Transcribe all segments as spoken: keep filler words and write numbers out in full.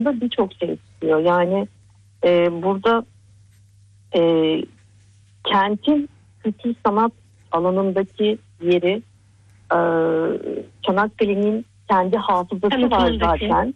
aslında birçok şey istiyor. Yani e, burada e, kentin kültür sanat alanındaki yeri, e, Çanakkale'nin kendi hafızası var zaten.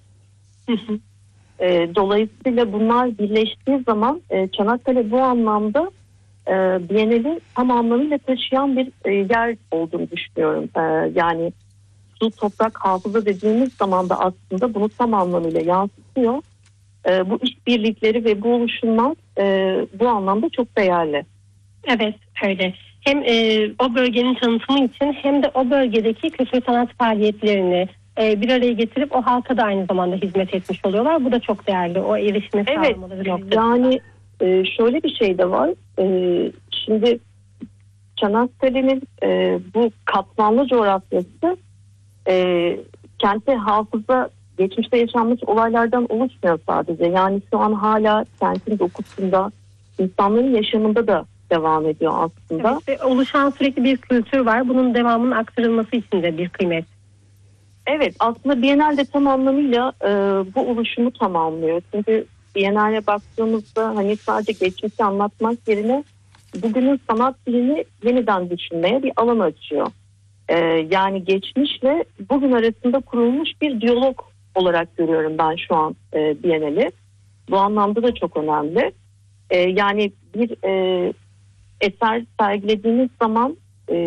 e, dolayısıyla bunlar birleştiği zaman e, Çanakkale bu anlamda e, Bienali tam anlamıyla taşıyan bir e, yer olduğunu düşünüyorum. E, yani su, toprak, hafıza dediğimiz zaman da aslında bunu tam anlamıyla yansıtıyor. E, bu işbirlikleri ve bu oluşumlar e, bu anlamda çok değerli. Evet, öyle. Hem e, o bölgenin tanıtımı için hem de o bölgedeki kültür sanat faaliyetlerini e, bir araya getirip o halka da aynı zamanda hizmet etmiş oluyorlar. Bu da çok değerli. O erişimi evet, sağlamaları noktasında. Yani e, şöyle bir şey de var. E, şimdi Çanakkale'nin e, bu katmanlı coğrafyası e, kente hafıza, geçmişte yaşanmış olaylardan oluşmuyor sadece. Yani şu an hala kentin dokusunda, insanların yaşamında da devam ediyor aslında. Evet, ve oluşan sürekli bir kültür var. Bunun devamının aktarılması için de bir kıymet. Evet, aslında Biennale tam anlamıyla e, bu oluşumu tamamlıyor. Çünkü Biennale baktığımızda hani sadece geçmişi anlatmak yerine bugünün sanat dilini yeniden düşünmeye bir alan açıyor. E, yani geçmişle bugün arasında kurulmuş bir diyalog olarak görüyorum ben şu an e, Biennale'i. Bu anlamda da çok önemli. E, yani bir e, eser sergilediğiniz zaman e,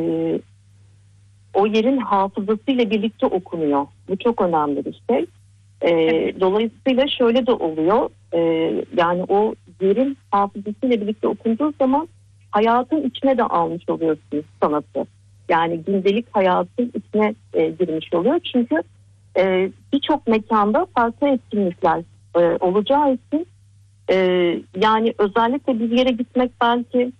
o yerin hafızasıyla birlikte okunuyor. Bu çok önemli bir şey. E, evet. Dolayısıyla şöyle de oluyor. E, yani o yerin hafızasıyla birlikte okunduğu zaman hayatın içine de almış oluyorsunuz sanatı. Yani gündelik hayatın içine e, girmiş oluyor. Çünkü e, birçok mekanda farklı etkinlikler e, olacağı için e, yani özellikle bir yere gitmek belki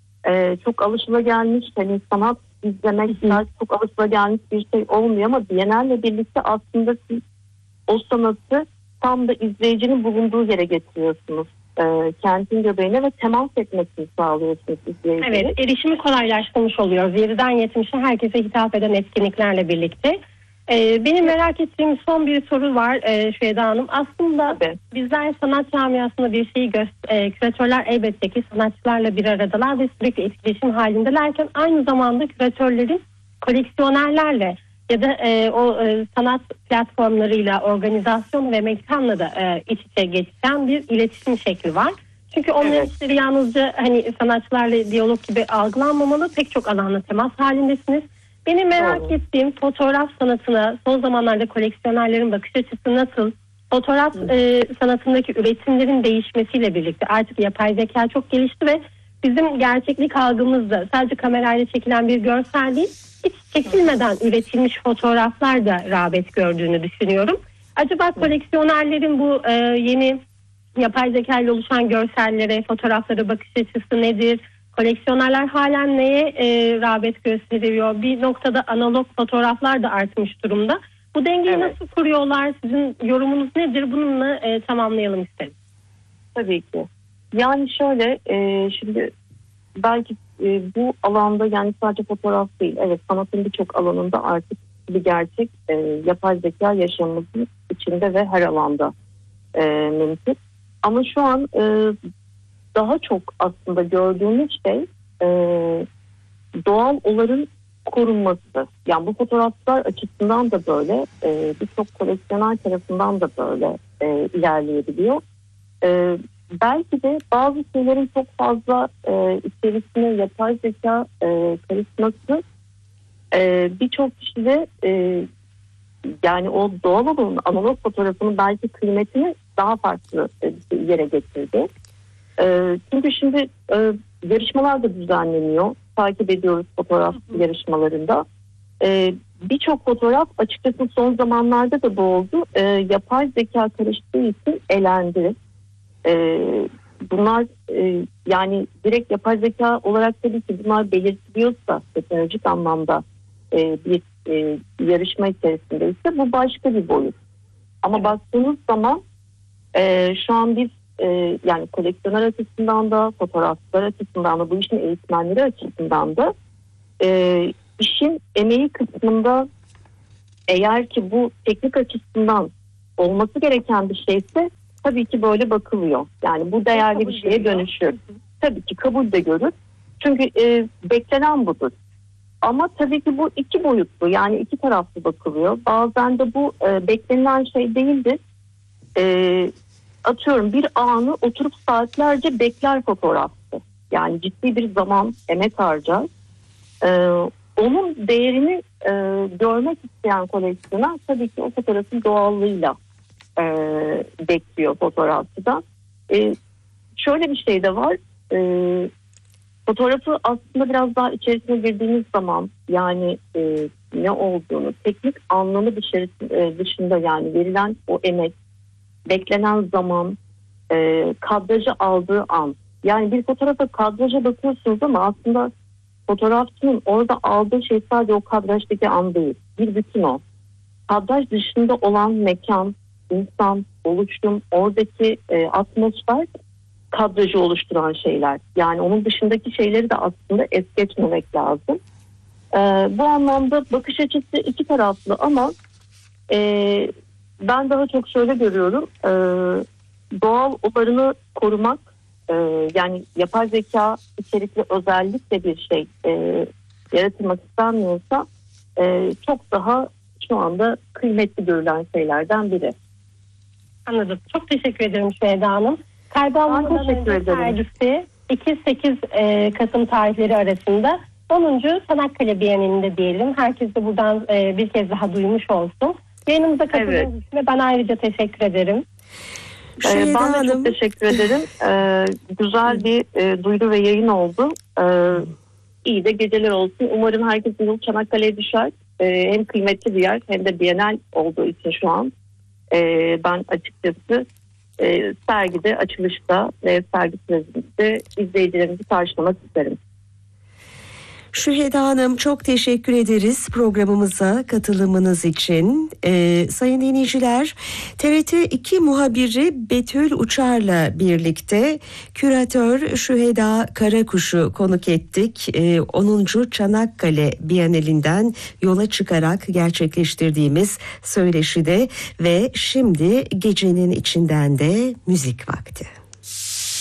e, çok alışılagelmiş, hani sanat izlemek belki çok alışılagelmiş bir şey olmuyor ama Biennale'le birlikte aslında siz o sanatı tam da izleyicinin bulunduğu yere getiriyorsunuz. E, kentin göbeğine ve temas etmesini sağlıyorsunuz izleyiciye. Evet, erişimi kolaylaştırmış oluyor. Yediden yetmişe herkese hitap eden etkinliklerle birlikte. Ee, benim merak ettiğim son bir soru var e, Şüheda Hanım. Aslında Tabii. bizler sanat camiasında bir şeyi göster, e, küratörler elbette ki sanatçılarla bir aradalar ve sürekli etkileşim halindelerken aynı zamanda küratörlerin koleksiyonerlerle ya da e, o e, sanat platformlarıyla, organizasyon ve mekanla da e, iç içe geçen bir iletişim şekli var. Çünkü onların evet. işleri yalnızca hani sanatçılarla diyalog gibi algılanmamalı, pek çok alanla temas halindesiniz. Benim merak Doğru. ettiğim fotoğraf sanatına son zamanlarda koleksiyonerlerin bakış açısı nasıl? Fotoğraf e, sanatındaki üretimlerin değişmesiyle birlikte artık yapay zeka çok gelişti ve bizim gerçeklik algımızda sadece kamerayla çekilen bir görsel değil, hiç çekilmeden üretilmiş fotoğraflar da rağbet gördüğünü düşünüyorum. Acaba koleksiyonerlerin bu e, yeni yapay zeka ile oluşan görsellere, fotoğraflara bakış açısı nedir? Koleksiyonerler halen neye e, rağbet gösteriyor? Bir noktada analog fotoğraflar da artmış durumda. Bu dengeyi evet. nasıl kuruyorlar? Sizin yorumunuz nedir? Bununla e, tamamlayalım isterim. Tabii ki. Yani şöyle, e, şimdi belki e, bu alanda yani sadece fotoğraf değil. Evet, sanatın birçok alanında artık bir gerçek e, yapay zeka yaşamımızın içinde ve her alanda e, mümkün. Ama şu an e, daha çok aslında gördüğümüz şey e, doğal olanın korunması. Yani bu fotoğraflar açısından da böyle, e, birçok koleksiyoner tarafından da böyle e, ilerleyebiliyor. E, belki de bazı şeylerin çok fazla e, içerisine yapay zeka e, karışması e, birçok kişide e, yani o doğal olanın analog fotoğrafının belki kıymetini daha farklı bir yere getirdi. E, çünkü şimdi e, yarışmalar da düzenleniyor. Takip ediyoruz fotoğraf hı hı. yarışmalarında. E, Birçok fotoğraf açıkçası son zamanlarda da bu oldu. E, yapay zeka karıştığı için elendi. E, bunlar e, yani direkt yapay zeka olarak tabii ki bunlar belirtiliyorsa teknolojik anlamda e, bir e, yarışma içerisindeyse bu başka bir boyut. Ama evet. baktığınız zaman e, şu an biz e, yani koleksiyoner açısından da fotoğrafçılar açısından da bu işin eğitmenleri açısından da e, işin emeği kısmında eğer ki bu teknik açısından olması gereken bir şeyse tabii ki böyle bakılıyor. Yani bu değerli kabul bir şeye görüyor. dönüşür. Tabii ki kabul de görür. Çünkü e, beklenen budur. Ama tabii ki bu iki boyutlu, yani iki taraflı bakılıyor. Bazen de bu e, beklenilen şey değildir. E, atıyorum bir anı oturup saatlerce bekler fotoğrafçı. Yani ciddi bir zaman, emek harcar. E, onun değerini e, görmek isteyen koleksiyoner tabii ki o fotoğrafın doğallığıyla e, bekliyor fotoğrafçıdan. E, şöyle bir şey de var. E, fotoğrafı aslında biraz daha içerisine girdiğimiz zaman, yani e, ne olduğunu, teknik anlamı dışarı, e, dışında, yani verilen o emek, beklenen zaman, e, kadrajı aldığı an. Yani bir fotoğrafa, kadraja bakıyorsunuz ama aslında fotoğrafçının orada aldığı şey sadece o kadrajdaki an değil. Bir bütün o. Kadraj dışında olan mekan, insan, oluşum, oradaki e, atmosfer kadrajı oluşturan şeyler. Yani onun dışındaki şeyleri de aslında es geçmemek lazım. E, bu anlamda bakış açısı iki taraflı ama e, ben daha çok şöyle görüyorum. E, doğal olarını korumak, e, yani yapay zeka içerikli özellikle bir şey e, yaratılmak istenmiyorsa e, çok daha şu anda kıymetli görülen şeylerden biri. Anladım. Çok teşekkür ederim Süheyda Hanım. Kaybolmadan önce sergisi iki sekiz e, Kasım tarihleri arasında onuncu Çanakkale Bienalinde diyelim. Herkes de buradan e, bir kez daha duymuş olsun. Yayınımıza katıldığınız evet. için ben ayrıca teşekkür ederim. Ee, ben de Hanım. çok teşekkür ederim. Ee, güzel bir e, duyuru ve yayın oldu. Ee, iyi de geceler olsun. Umarım herkesin yolu Çanakkale'ye düşer. Ee, hem kıymetli bir yer hem de Bienal olduğu için şu an. Ee, ben açıkçası e, sergide, açılışta ve sergi sürecinde izleyicilerimizi karşılamak isterim. Süheyda Hanım, çok teşekkür ederiz programımıza katılımınız için. Ee, sayın dinleyiciler, T R T iki muhabiri Betül Uçar'la birlikte küratör Süheyda Karakuş'u konuk ettik. Ee, onuncu Çanakkale Bienalinden yola çıkarak gerçekleştirdiğimiz söyleşide ve şimdi gecenin içinden de müzik vakti.